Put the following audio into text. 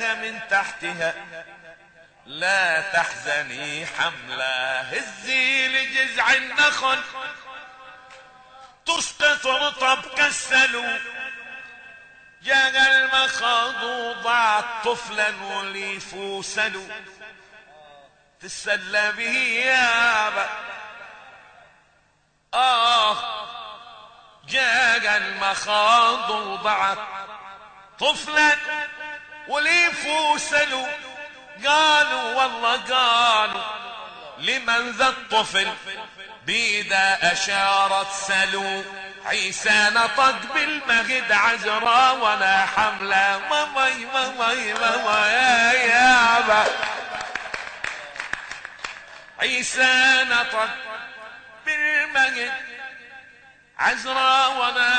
نادى من تحتها لا تحزني حمله، هزي لجذع النخل تسقط رطب كالسلو. جاء المخاض وضعت طفلا وليف سلو، تسلى به يابا. جاء المخاض وضعت طفلا وليف سلو. قالوا والله قالوا لمن ذا الطفل بيدا أشارت سلو. عيسى نطق بالمهد عذراء ولا حمله، ماي ماي ماي يا أبا. عيسى نطق بالمهد عذراء ولا